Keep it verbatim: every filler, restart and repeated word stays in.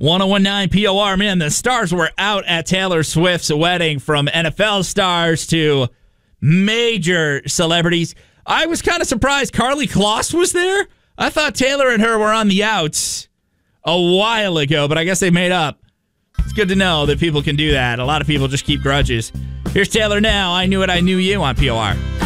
one oh one point nine P O R. Man, the stars were out at Taylor Swift's wedding, from N F L stars to major celebrities. I was kind of surprised Karlie Kloss was there. I thought Taylor and her were on the outs a while ago, but I guess they made up. It's good to know that people can do that. A lot of people just keep grudges. Here's Taylor now. I Knew It, I Knew You on P O R.